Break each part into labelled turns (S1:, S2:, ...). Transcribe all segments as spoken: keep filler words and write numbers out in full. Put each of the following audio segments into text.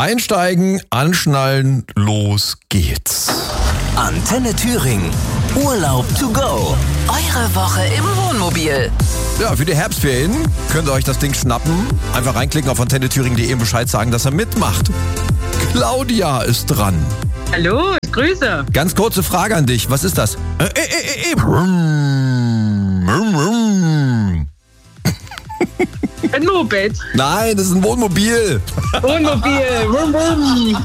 S1: Einsteigen, anschnallen, los geht's.
S2: Antenne Thüringen. Urlaub to go.
S3: Eure Woche im Wohnmobil.
S1: Ja, für die Herbstferien könnt ihr euch das Ding schnappen. Einfach reinklicken auf antenne thüringen punkt de und Bescheid sagen, dass er mitmacht. Claudia ist dran.
S4: Hallo, Grüße.
S1: Ganz kurze Frage an dich. Was ist das? Äh, äh, äh, äh.
S4: Ein Moped.
S1: Nein, das ist ein Wohnmobil.
S4: Wohnmobil. Wum, wum.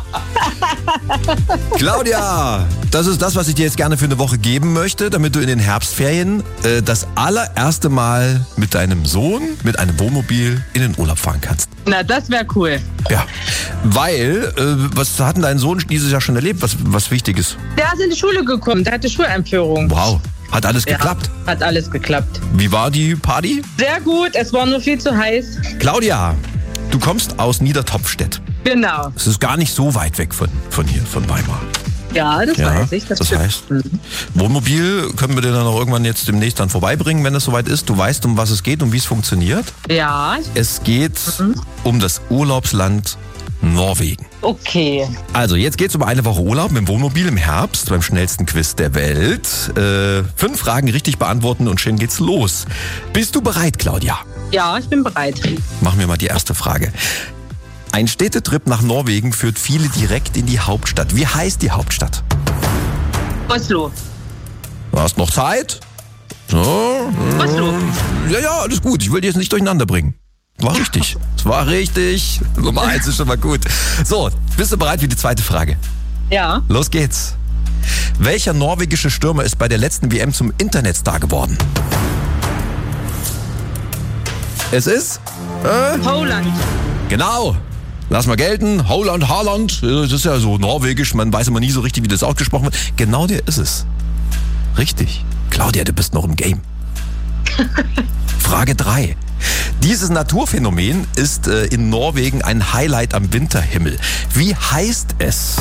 S1: Claudia, das ist das, was ich dir jetzt gerne für eine Woche geben möchte, damit du in den Herbstferien äh, das allererste Mal mit deinem Sohn, mit einem Wohnmobil in den Urlaub fahren kannst.
S4: Na, das wäre cool.
S1: Ja, weil, äh, was hat denn dein Sohn dieses Jahr schon erlebt, was, was wichtig ist?
S4: Der ist in die Schule gekommen, der hatte Schuleinführung.
S1: Wow, hat alles
S4: Ja,
S1: geklappt.
S4: Hat alles geklappt.
S1: Wie war die Party?
S4: Sehr gut, es war nur viel zu heiß.
S1: Claudia, du kommst aus Niedertopfstedt.
S4: Genau.
S1: Es ist gar nicht so weit weg von, von hier, von Weimar.
S4: Ja, das
S1: Ja,
S4: weiß ich. Das,
S1: das
S4: stimmt.
S1: heißt,
S4: Mhm.
S1: Wohnmobil können wir dir dann auch irgendwann jetzt demnächst dann vorbeibringen, wenn es soweit ist. Du weißt, um was es geht und wie es funktioniert.
S4: Ja,
S1: Es geht um das Urlaubsland Norwegen.
S4: okay.
S1: Also, jetzt geht's um eine Woche Urlaub mit dem Wohnmobil im Herbst beim schnellsten Quiz der Welt. Äh, fünf Fragen richtig beantworten und schon geht's los. Bist du bereit, Claudia?
S4: Ja, ich bin bereit.
S1: Machen wir mal die erste Frage. Ein Städtetrip nach Norwegen führt viele direkt in die Hauptstadt. Wie heißt die Hauptstadt?
S4: Oslo.
S1: Du hast noch Zeit? So.
S4: Oslo.
S1: Ja, ja, alles gut. Ich will dich jetzt nicht durcheinander bringen. War richtig. Es war richtig. Nummer eins ist schon mal gut. So, bist du bereit für die zweite Frage?
S4: Ja.
S1: Los geht's. Welcher norwegische Stürmer ist bei der letzten W M zum Internetstar geworden? Es ist? Äh?
S4: Holland.
S1: Genau. Lass mal gelten. Holland, Haaland. Das ist ja so norwegisch. Man weiß immer nie so richtig, wie das ausgesprochen wird. Genau der ist es. Richtig. Claudia, du bist noch im Game. Frage drei. Dieses Naturphänomen ist äh, in Norwegen ein Highlight am Winterhimmel. Wie heißt es?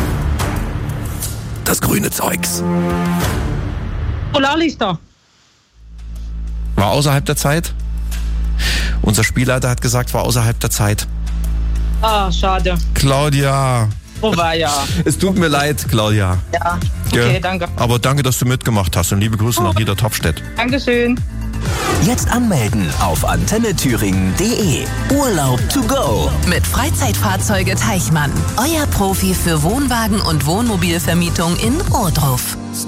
S1: Das grüne Zeugs.
S4: Polarlichter.
S1: War außerhalb der Zeit? Unser Spielleiter hat gesagt, war außerhalb der Zeit.
S4: Ah, schade.
S1: Claudia.
S4: Wo war ja?
S1: Es tut mir leid, Claudia.
S4: Ja. Okay,
S1: Gell?
S4: danke.
S1: Aber danke, dass du mitgemacht hast und liebe Grüße nach Niedertopfstedt.
S4: Dankeschön.
S2: Jetzt anmelden auf antenne thüringen punkt de. Urlaub to go.
S3: Mit Freizeitfahrzeuge Teichmann. Euer Profi für Wohnwagen und Wohnmobilvermietung in Ohrdruf.